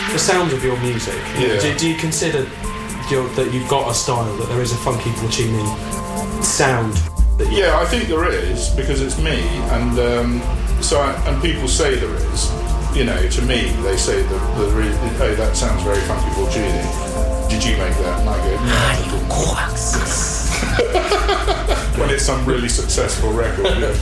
the sound of your music. Yeah. Do you consider that you've got a style, that there is a funky tuning sound? Yeah, I think there is, because it's me, and and people say there is. You know, to me, they say oh, that sounds very funky Porcini. Did you make that? And I go, no. When it's some really successful record.